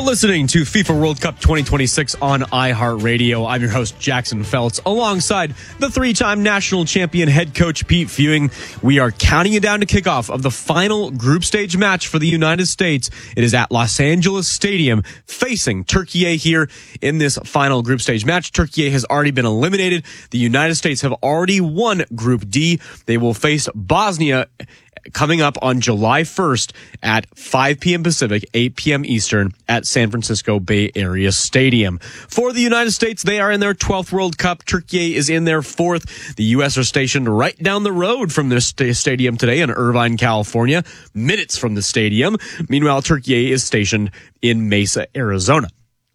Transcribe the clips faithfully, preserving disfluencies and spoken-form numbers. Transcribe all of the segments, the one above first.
listening to FIFA World Cup twenty twenty-six on iHeartRadio. I'm your host, Jackson Feltz, alongside the three-time national champion head coach Pete Fewing. We are counting it down to kickoff of the final group stage match for the United States. It is at Los Angeles Stadium, facing Turkey here in this final group stage match. Turkey has already been eliminated. The United States have already won Group D. They will face Bosnia coming up on July first at five p.m. Pacific, eight p.m. Eastern at San Francisco Bay Area Stadium. For the United States, they are in their twelfth World Cup. Turkey is in their fourth. The U S are stationed right down the road from this st- stadium today in Irvine, California, minutes from the stadium. Meanwhile, Turkey is stationed in Mesa, Arizona.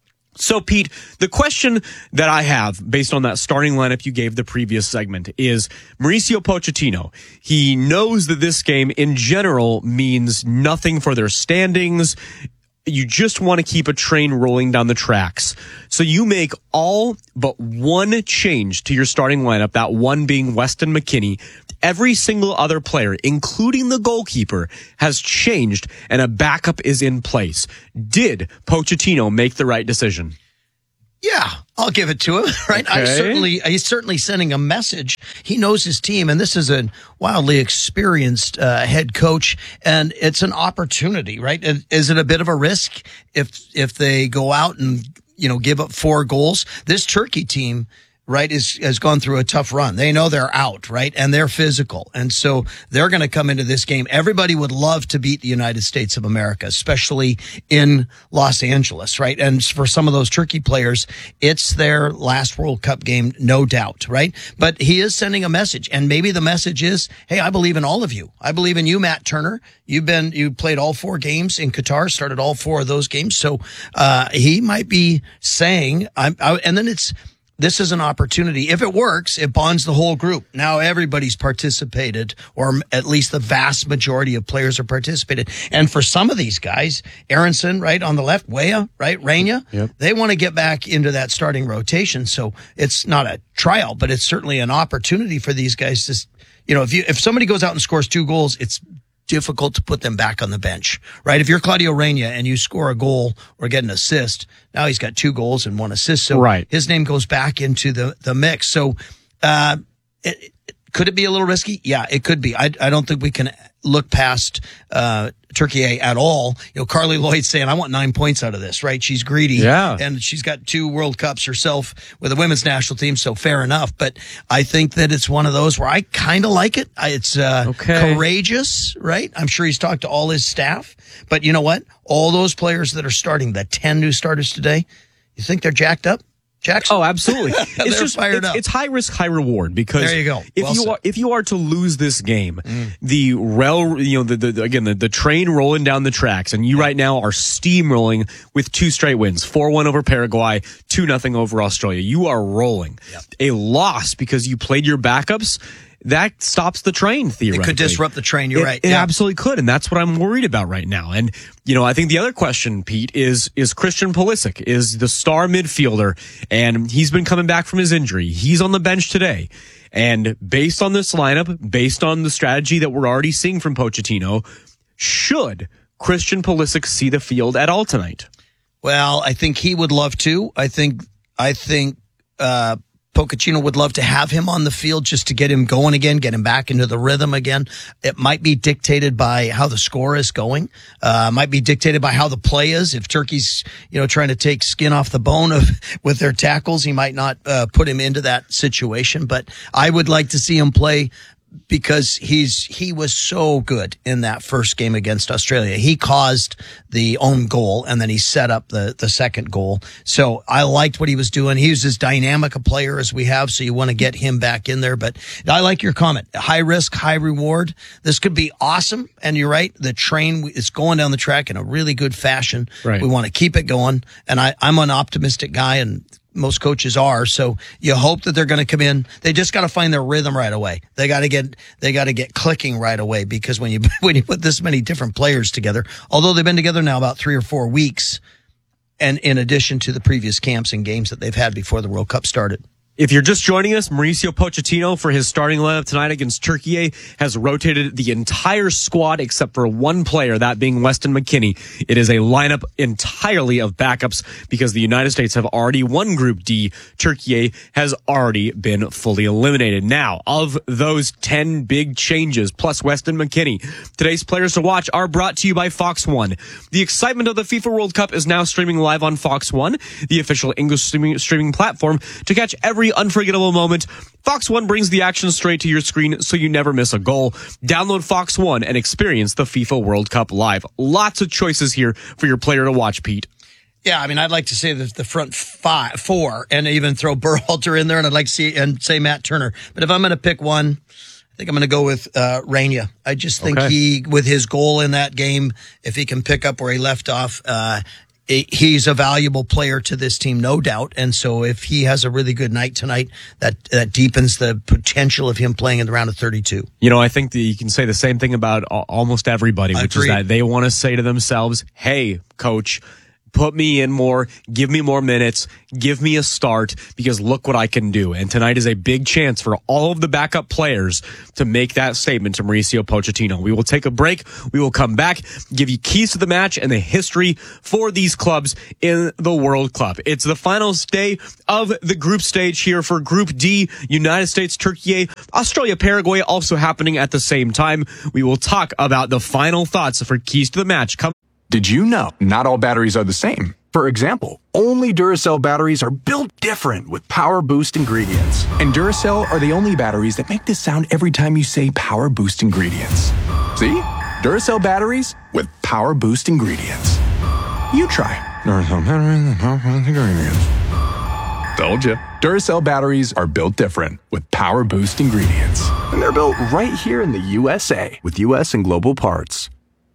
So, Pete, the question that I have, based on that starting lineup you gave the previous segment, is Mauricio Pochettino. He knows that this game, in general, means nothing for their standings. You just want to keep a train rolling down the tracks. So you make all but one change to your starting lineup, that one being Weston McKennie. Every single other player, including the goalkeeper, has changed and a backup is in place. Did Pochettino make the right decision? Yeah, I'll give it to him, right? Okay. I certainly, he's certainly sending a message. He knows his team, and this is a wildly experienced uh, head coach, and it's an opportunity, right? Is it a bit of a risk if if they go out and, you know, give up four goals? This Turkey team, right, is has gone through a tough run. They know they're out, right? And they're physical. And so they're going to come into this game. Everybody would love to beat the United States of America, especially in Los Angeles, right? And for some of those Turkey players, it's their last World Cup game, no doubt, right? But he is sending a message. And maybe the message is, hey, I believe in all of you. I believe in you, Matt Turner. You've been, you played all four games in Qatar, started all four of those games. So, uh, he might be saying, I'm, I, and then it's, this is an opportunity. If it works, it bonds the whole group. Now everybody's participated, or at least the vast majority of players are participated. And for some of these guys, Aronson, right, on the left, Weah, right, Reina, yep. They want to get back into that starting rotation. So it's not a tryout, but it's certainly an opportunity for these guys to, you know, if you, if somebody goes out and scores two goals, it's difficult to put them back on the bench, right? If you're Claudio Reina and you score a goal or get an assist, now he's got two goals and one assist. So right. His name goes back into the, the mix. So, uh, it, it, could it be a little risky? Yeah, it could be. I, I don't think we can look past, uh, Turkey at all. You know, Carly Lloyd saying, I want nine points out of this, right? She's greedy. Yeah. And she's got two World Cups herself with the women's national team, so fair enough. But I think that it's one of those where I kind of like it. I, it's uh, okay. courageous, right? I'm sure he's talked to all his staff. But you know what? All those players that are starting, the ten new starters today, you think they're jacked up? Jackson? Oh, absolutely. It's just fired it's, up. it's high risk, high reward, because there you go. if Well you said. are if you are to lose this game, mm. the rail, you know, the, the again the, the train rolling down the tracks, and you right now are steamrolling with two straight wins, four one over Paraguay, two nothing over Australia. You are rolling. Yep. A loss because you played your backups, that stops the train, theoretically. It could disrupt the train, you're it, right. It yeah. absolutely could, and that's what I'm worried about right now. And, you know, I think the other question, Pete, is is Christian Pulisic, is the star midfielder, and he's been coming back from his injury. He's on the bench today. And based on this lineup, based on the strategy that we're already seeing from Pochettino, should Christian Pulisic see the field at all tonight? Well, I think he would love to. I think, I think, uh, Pochettino would love to have him on the field just to get him going again, get him back into the rhythm again. It might be dictated by how the score is going. Uh, might be dictated by how the play is. If Turkey's, you know, trying to take skin off the bone of with their tackles, he might not uh, put him into that situation. But I would like to see him play, because he's he was so good in that first game against Australia. He caused the own goal, and then he set up the, the second goal. So I liked what he was doing. He was as dynamic a player as we have, so you want to get him back in there. But I like your comment. High risk, high reward. This could be awesome, and you're right. The train is going down the track in a really good fashion. Right. We want to keep it going, and I, I'm an optimistic guy, and most coaches are. So you hope that they're going to come in. They just got to find their rhythm right away. They got to get, they got to get clicking right away, because when you, when you put this many different players together, although they've been together now about three or four weeks, and in addition to the previous camps and games that they've had before the World Cup started. If you're just joining us, Mauricio Pochettino, for his starting lineup tonight against Turkey, has rotated the entire squad except for one player, that being Weston McKennie. It is a lineup entirely of backups because the United States have already won Group D. Turkey has already been fully eliminated. Now, of those ten big changes, plus Weston McKennie, today's players to watch are brought to you by Fox One. The excitement of the FIFA World Cup is now streaming live on Fox One, the official English streaming, streaming platform, to catch every unforgettable moment. Fox One brings the action straight to your screen so you never miss a goal. Download Fox One and experience the FIFA World Cup live. Lots of choices here for your player to watch, Pete. Yeah, I mean, I'd like to say that the front five, four, and even throw Berhalter in there, and I'd like to see and say Matt Turner. But if I'm going to pick one, I think I'm going to go with uh, Rania. I just think okay. he, with his goal in that game, if he can pick up where he left off, uh, he's a valuable player to this team, no doubt. And so if he has a really good night tonight, that that deepens the potential of him playing in the round of thirty-two. You know, I think that you can say the same thing about almost everybody, which Agreed. is that they want to say to themselves, hey, coach, put me in more, give me more minutes, give me a start, because look what I can do. And tonight is a big chance for all of the backup players to make that statement to Mauricio Pochettino. We will take a break. We will come back, give you keys to the match and the history for these clubs in the World Cup. It's the final day of the group stage here for Group D. United States, Turkey, Australia, Paraguay also happening at the same time. We will talk about the final thoughts for keys to the match. Come Did you know not all batteries are the same? For example, only Duracell batteries are built different with Power Boost ingredients. And Duracell are the only batteries that make this sound every time you say Power Boost ingredients. See? Duracell batteries with Power Boost ingredients. You try. Duracell batteries with Power Boost ingredients. Told ya. Duracell batteries are built different with Power Boost ingredients. And they're built right here in the U S A with U S and global parts.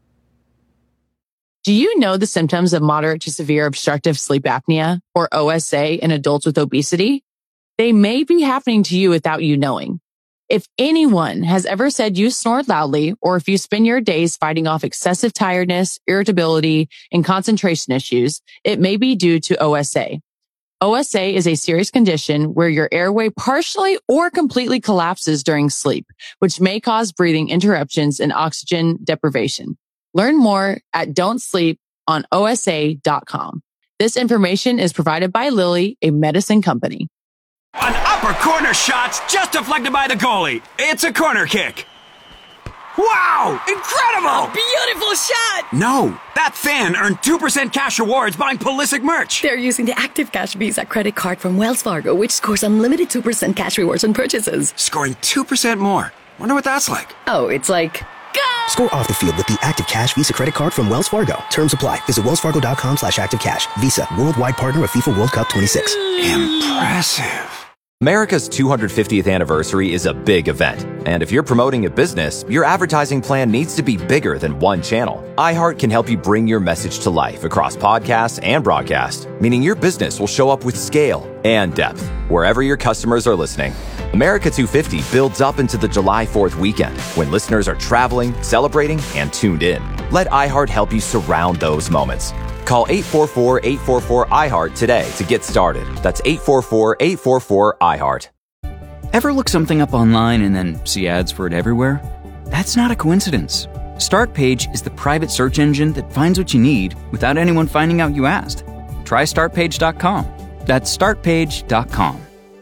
Do you know the symptoms of moderate to severe obstructive sleep apnea, or O S A, in adults with obesity? They may be happening to you without you knowing. If anyone has ever said you snore loudly, or if you spend your days fighting off excessive tiredness, irritability, and concentration issues, it may be due to O S A. O S A is a serious condition where your airway partially or completely collapses during sleep, which may cause breathing interruptions and oxygen deprivation. Learn more at don't sleep on O S A dot com. This information is provided by Lilly, a medicine company. An upper corner shot's just deflected by the goalie. It's a corner kick. Wow! Incredible! A beautiful shot! No, that fan earned two percent cash rewards buying Pulisic merch. They're using the Active Cash Visa credit card from Wells Fargo, which scores unlimited two percent cash rewards on purchases. Scoring two percent more. Wonder what that's like. Oh, it's like... Go! Score off the field with the Active Cash Visa credit card from Wells Fargo. Terms apply. Visit wellsfargo.com slash activecash. Visa, worldwide partner of FIFA World Cup twenty-six. Impressive. America's two hundred fiftieth anniversary is a big event. And if you're promoting a business, your advertising plan needs to be bigger than one channel. iHeart can help you bring your message to life across podcasts and broadcast, meaning your business will show up with scale and depth wherever your customers are listening. America two fifty builds up into the July fourth weekend when listeners are traveling, celebrating, and tuned in. Let iHeart help you surround those moments. Call eight four four, eight four four, I heart today to get started. That's eight four four, eight four four, I heart. Ever look something up online and then see ads for it everywhere? That's not a coincidence. Startpage is the private search engine that finds what you need without anyone finding out you asked. Try start page dot com. That's start page dot com.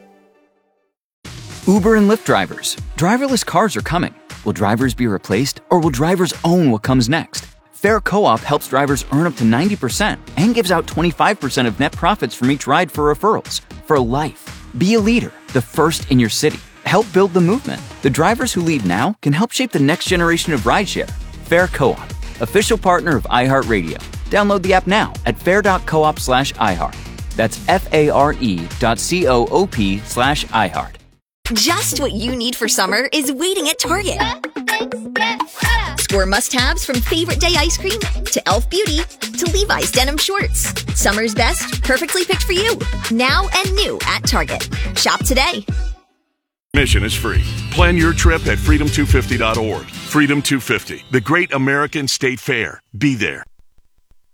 Uber and Lyft drivers. Driverless cars are coming. Will drivers be replaced, or will drivers own what comes next? Fair Co-op helps drivers earn up to ninety percent and gives out twenty-five percent of net profits from each ride for referrals. For life. Be a leader, the first in your city. Help build the movement. The drivers who lead now can help shape the next generation of rideshare. Fair Co-op, official partner of iHeartRadio. Download the app now at fair.coop slash iHeart. That's F-A-R-E dot C-O-O-P slash iHeart. Just what you need for summer is waiting at Target. Score must-haves from favorite day ice cream to e l f Beauty to Levi's denim shorts. Summer's best, perfectly picked for you. Now and new at Target. Shop today. Admission is free. Plan your trip at freedom two fifty dot org. Freedom two fifty, the great American state fair. Be there.